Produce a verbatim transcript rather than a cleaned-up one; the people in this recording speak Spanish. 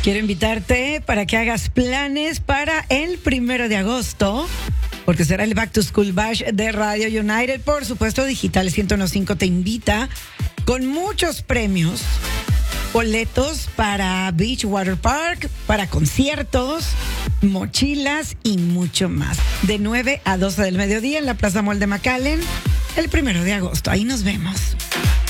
Quiero invitarte para que hagas planes para el primero de agosto, porque será el Back to School Bash de Radio United. Por supuesto, Digital ciento uno punto cinco te invita con muchos premios, boletos para Beach Water Park, para conciertos, mochilas y mucho más. De nueve a doce del mediodía en la Plaza Mall de McAllen, el primero de agosto. Ahí nos vemos.